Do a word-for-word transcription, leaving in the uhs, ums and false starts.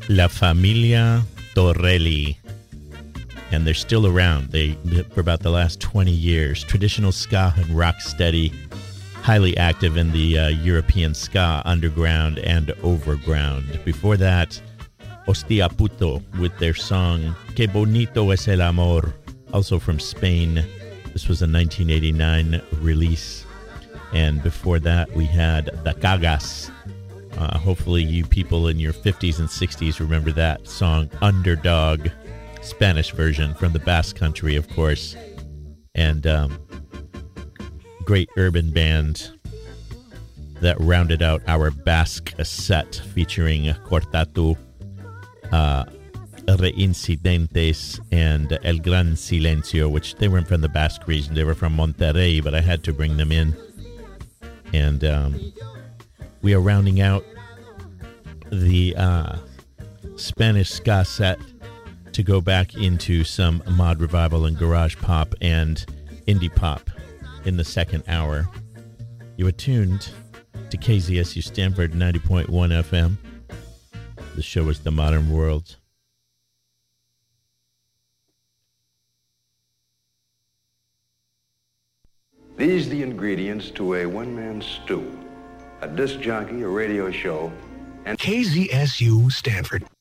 La Familia Torelli. And they're still around. They, for about the last twenty years, traditional ska and rock steady, highly active in the uh, European ska underground and overground. Before that, Hostia Puto with their song Que Bonito Es El Amor, also from Spain. This was a nineteen eighty-nine release. And before that, we had The Cagas. Uh, hopefully you people in your fifties and sixties remember that song, Underdog, Spanish version from the Basque Country, of course. And um, great urban band that rounded out our Basque set, featuring Cortatu, uh, Reincidentes, and El Gran Silencio, which they weren't from the Basque region. They were from Monterrey, but I had to bring them in. And um, we are rounding out the uh, Spanish ska set to go back into some mod revival and garage pop and indie pop in the second hour. You are tuned to K Z S U Stanford ninety point one F M. The show is The Modern World. These are the ingredients to a one-man stew. A disc jockey, a radio show, and K Z S U Stanford.